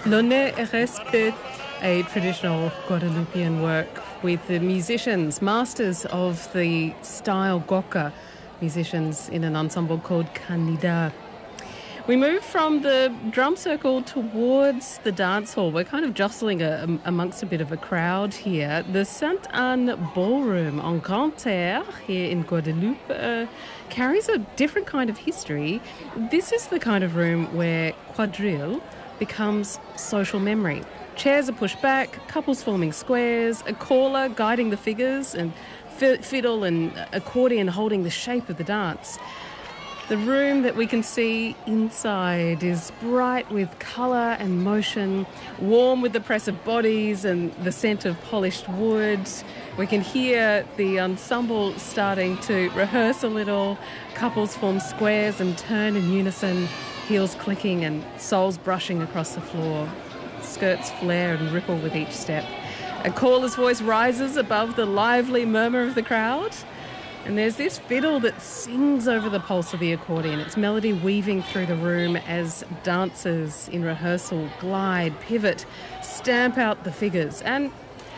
L'honneur et respect, a traditional Guadeloupean work with the musicians, masters of the style goka, musicians in an ensemble called Canida. We move from the drum circle towards the dance hall. We're kind of jostling amongst a bit of a crowd here. The Sainte-Anne Ballroom en Grande Terre here in Guadeloupe carries a different kind of history. This is the kind of room where quadrille becomes social memory. Chairs are pushed back, couples forming squares, a caller guiding the figures, and fiddle and accordion holding the shape of the dance. The room that we can see inside is bright with colour and motion, warm with the press of bodies and the scent of polished wood. We can hear the ensemble starting to rehearse a little. Couples form squares and turn in unison, heels clicking and soles brushing across the floor. Skirts flare and ripple with each step. A caller's voice rises above the lively murmur of the crowd. And there's this fiddle that sings over the pulse of the accordion, its melody weaving through the room as dancers in rehearsal glide, pivot, stamp out the figures, and,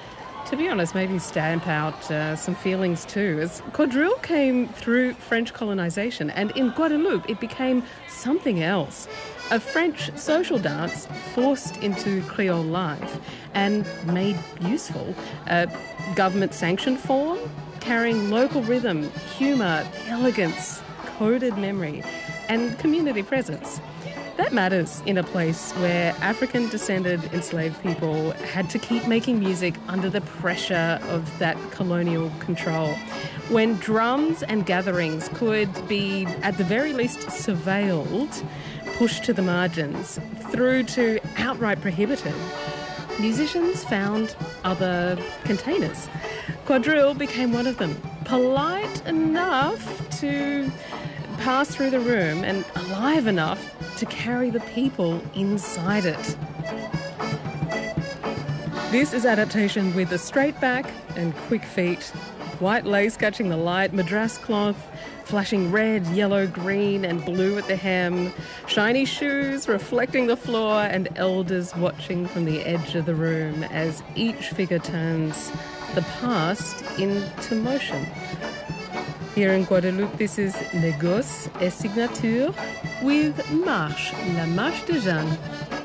to be honest, maybe stamp out some feelings too, as quadrille came through French colonisation, and in Guadeloupe it became something else. A French social dance forced into Creole life and made useful. A government-sanctioned form, carrying local rhythm, humour, elegance, coded memory, and community presence. That matters in a place where African-descended enslaved people had to keep making music under the pressure of that colonial control. When drums and gatherings could be, at the very least, surveilled, pushed to the margins, through to outright prohibited, musicians found other containers. Quadrille became one of them, polite enough to pass through the room and alive enough to carry the people inside it. This is adaptation with a straight back and quick feet, white lace catching the light, madras cloth flashing red, yellow, green and blue at the hem, shiny shoes reflecting the floor, and elders watching from the edge of the room as each figure turns the past into motion. Here in Guadeloupe, this is Négoce et Signature with Marche, la Marche de Jeanne.